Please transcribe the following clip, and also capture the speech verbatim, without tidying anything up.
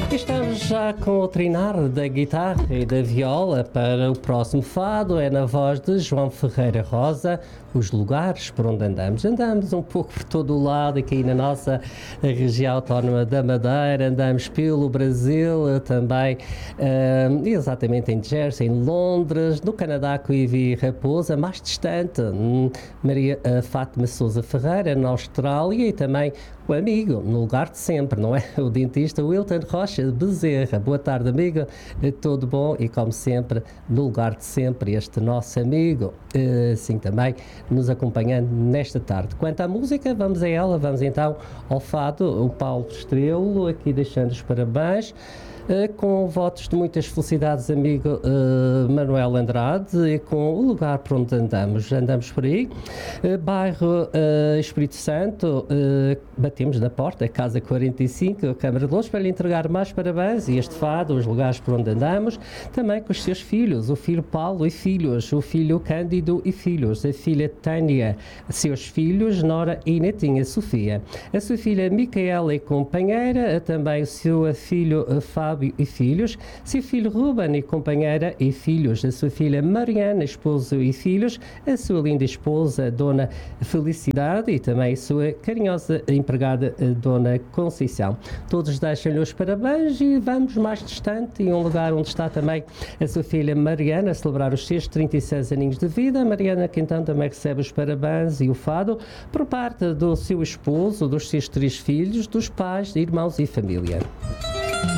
E estamos já com o treinar da guitarra e da viola para o próximo fado. É na voz de João Ferreira Rosa. Os lugares por onde andamos. Andamos um pouco por todo o lado, aqui na nossa região autónoma da Madeira. Andamos pelo Brasil, também uh, exatamente em Jersey, em Londres, no Canadá, Coivi e Raposa, mais distante, hum, Maria uh, Fátima Sousa Ferreira, na Austrália, e também o amigo, no lugar de sempre, não é? O dentista Wilton Rocha Bezerra. Boa tarde, amigo. Tudo bom? E como sempre, no lugar de sempre, este nosso amigo, uh, sim, também nos acompanhando nesta tarde. Quanto à música, vamos a ela, vamos então ao fado, o Paulo Estrelo, aqui deixando os parabéns. Uh, com votos de muitas felicidades, amigo uh, Manuel Andrade, e com o lugar por onde andamos. Andamos por aí, uh, bairro uh, Espírito Santo, uh, batemos na porta, Casa quarenta e cinco, Câmara de Luz, para lhe entregar mais parabéns e este fado, os lugares por onde andamos, também com os seus filhos, o filho Paulo e filhos, o filho Cândido e filhos, a filha Tânia, seus filhos, Nora e netinha Sofia, a sua filha Micaela e companheira, também o seu filho uh, Fábio e filhos, seu filho Ruben e companheira e filhos, a sua filha Mariana, esposo e filhos, a sua linda esposa, Dona Felicidade, e também a sua carinhosa empregada, Dona Conceição. Todos deixam-lhe os parabéns e vamos mais distante, em um lugar onde está também a sua filha Mariana, a celebrar os seus trinta e seis aninhos de vida. A Mariana, que então também recebe os parabéns e o fado por parte do seu esposo, dos seus três filhos, dos pais, irmãos e família.